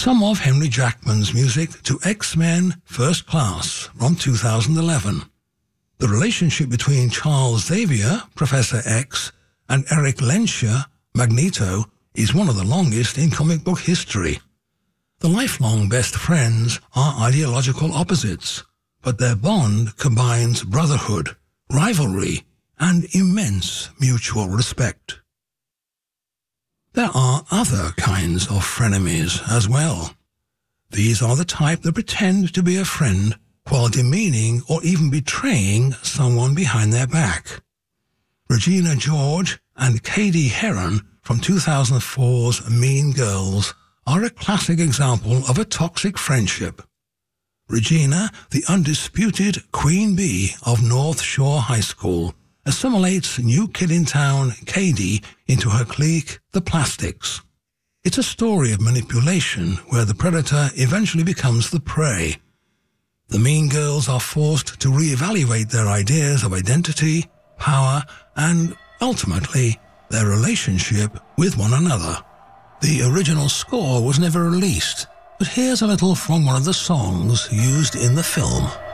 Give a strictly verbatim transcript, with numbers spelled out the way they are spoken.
some of Henry Jackman's music to X-Men First Class from two thousand eleven. The relationship between Charles Xavier, Professor X, and Eric Lenscher, Magneto, is one of the longest in comic book history. The lifelong best friends are ideological opposites, but their bond combines brotherhood, rivalry, and immense mutual respect. There are other kinds of frenemies as well. These are the type that pretend to be a friend while demeaning or even betraying someone behind their back. Regina George and Cady Heron from two thousand four's Mean Girls are a classic example of a toxic friendship. Regina, the undisputed queen bee of North Shore High School, assimilates new kid in town Cady into her clique, the Plastics. It's a story of manipulation where the predator eventually becomes the prey. The Mean Girls are forced to reevaluate their ideas of identity, power, and, ultimately, their relationship with one another. The original score was never released, but here's a little from one of the songs used in the film.